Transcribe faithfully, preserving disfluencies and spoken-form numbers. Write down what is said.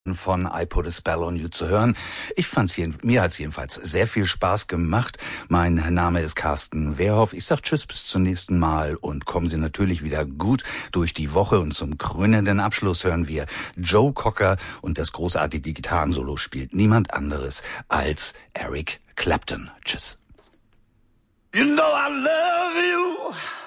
von I Put a Spell on You zu hören. Ich fand's jeden, mir hat's jedenfalls sehr viel Spaß gemacht. Mein Name ist Carsten Wehrhoff. Ich sag Tschüss bis zum nächsten Mal und kommen Sie natürlich wieder gut durch die Woche. Und zum krönenden Abschluss hören wir Joe Cocker und das großartige Gitarrensolo spielt niemand anderes als Eric Clapton. Tschüss. You know I love you.